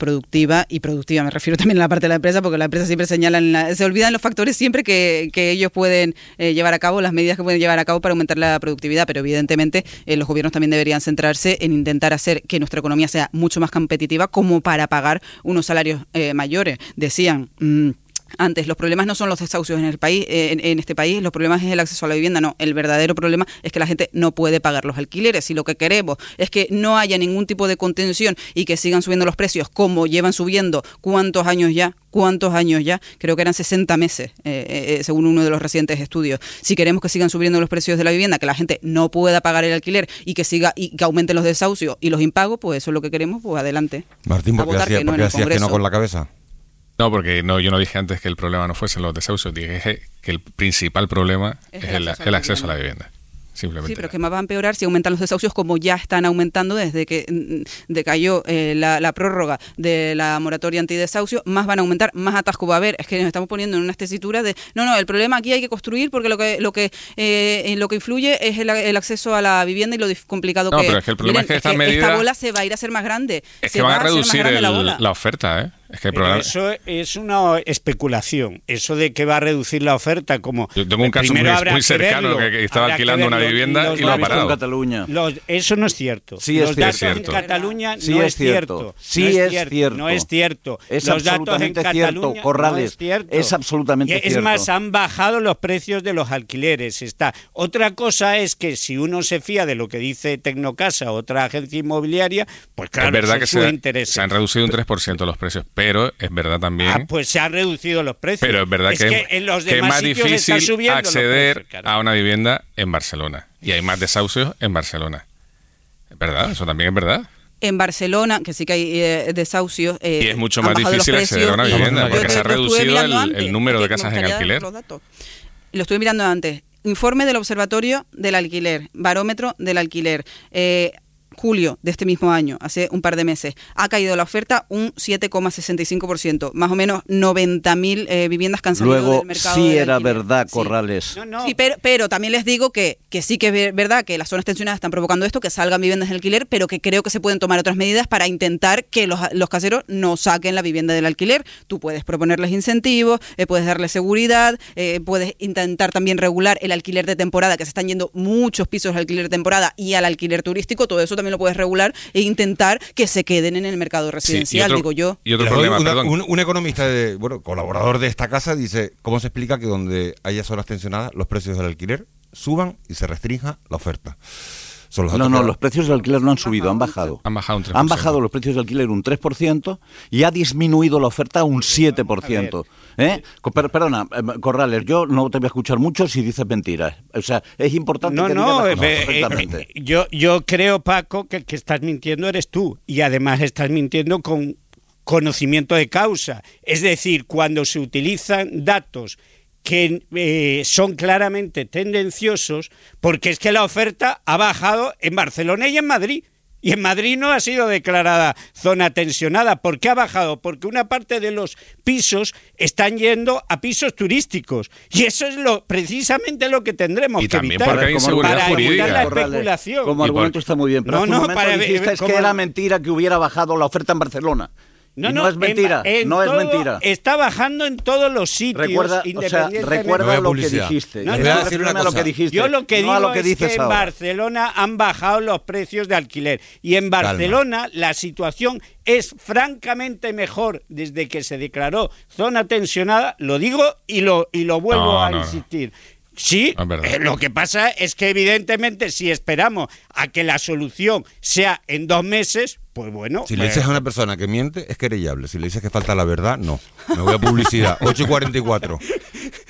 productiva, y productiva me refiero también a la parte de la empresa, porque la empresa siempre señala, se olvidan los factores siempre que ellos pueden llevar a cabo, las medidas que pueden llevar a cabo para aumentar la productividad, pero evidentemente los gobiernos también deberían centrarse en intentar hacer que nuestra economía sea mucho más competitiva como para pagar unos salarios mayores. Decían antes, los problemas no son los desahucios en el país, en este país, los problemas es el acceso a la vivienda. No, el verdadero problema es que la gente no puede pagar los alquileres. Si lo que queremos es que no haya ningún tipo de contención y que sigan subiendo los precios como llevan subiendo, ¿cuántos años ya? Creo que eran 60 meses, según uno de los recientes estudios. Si queremos que sigan subiendo los precios de la vivienda, que la gente no pueda pagar el alquiler y que aumenten los desahucios y los impagos, pues eso es lo que queremos, pues adelante. Martín, ¿por qué hacías que no con la cabeza? No, porque yo no dije antes que el problema no fuesen los desahucios, dije que el principal problema es el acceso a la vivienda. Simplemente. Sí, pero que más va a empeorar si aumentan los desahucios, como ya están aumentando desde que decayó la prórroga de la moratoria antidesahucio. Más van a aumentar, más atasco va a haber. Es que nos estamos poniendo en una tesitura de no, el problema aquí hay que construir porque lo que influye es el acceso a la vivienda y lo complicado que es. No, pero es que el problema es que esta bola se va a ir a ser más grande. Es que van a reducir la oferta, ¿eh? Es que eso es una especulación. Eso de que va a reducir la oferta, como yo tengo un caso muy cercano que estaba alquilando una vivienda y lo ha parado. En Cataluña. Eso no es cierto. Sí, los datos cierto. en Cataluña sí no es cierto. Sí es cierto. No es cierto. Es los absolutamente datos en cierto, Cataluña Corrales. No es cierto. Es absolutamente cierto. Es más, han bajado los precios de los alquileres. Otra cosa es que si uno se fía de lo que dice Tecnocasa, otra agencia inmobiliaria, pues claro, es verdad que su interés. Se han reducido un 3% los precios, pero es verdad también. Pues se han reducido los precios. Pero es verdad que es más difícil acceder a una vivienda en Barcelona. Y hay más desahucios en Barcelona. Es verdad, eso también es verdad. En Barcelona, que sí que hay desahucios. Y es mucho más difícil acceder a una vivienda, porque se ha reducido el número de casas en alquiler. Lo estuve mirando antes. Informe del Observatorio del Alquiler, barómetro del alquiler. Julio de este mismo año, hace un par de meses, ha caído la oferta un 7,65%, más o menos 90.000 viviendas que han salido del mercado. Luego sí era verdad, Corrales. No. Sí, pero también les digo que sí que es verdad que las zonas tensionadas están provocando esto, que salgan viviendas en alquiler, pero que creo que se pueden tomar otras medidas para intentar que los caseros no saquen la vivienda del alquiler. Tú puedes proponerles incentivos, puedes darles seguridad, puedes intentar también regular el alquiler de temporada, que se están yendo muchos pisos al alquiler de temporada y al alquiler turístico. Todo eso también lo puedes regular e intentar que se queden en el mercado residencial, digo yo. Y otro problema, un economista, colaborador de esta casa, dice, ¿cómo se explica que donde haya zonas tensionadas los precios del alquiler suban y se restrinja la oferta? Los precios del alquiler no han subido, han bajado. Han bajado un 3%. Han bajado los precios del alquiler un 3% y ha disminuido la oferta un 7%. Perdona, Corrales, yo no te voy a escuchar mucho si dices mentiras. O sea, es importante que digas perfectamente. Yo creo, Paco, que el que estás mintiendo eres tú. Y además estás mintiendo con conocimiento de causa. Es decir, cuando se utilizan datos que son claramente tendenciosos, porque es que la oferta ha bajado en Barcelona y en Madrid. Y en Madrid no ha sido declarada zona tensionada. ¿Por qué ha bajado? Porque una parte de los pisos están yendo a pisos turísticos. Y eso es precisamente lo que tendremos que evitar. Porque hay inseguridad jurídica. La especulación. Como argumento está muy bien. Pero dijiste que era mentira que hubiera bajado la oferta en Barcelona. No es mentira, no es mentira. Está bajando en todos los sitios. Recuerda lo que dijiste. Yo lo que digo es que en Barcelona han bajado los precios de alquiler. Y en Barcelona la situación es francamente mejor desde que se declaró zona tensionada. Lo digo y lo vuelvo a insistir. Sí, lo que pasa es que evidentemente si esperamos a que la solución sea en 2 meses, pues bueno. Si le dices a una persona que miente, es querellable. Si le dices que falta la verdad, no. Me voy a publicidad. 8:44.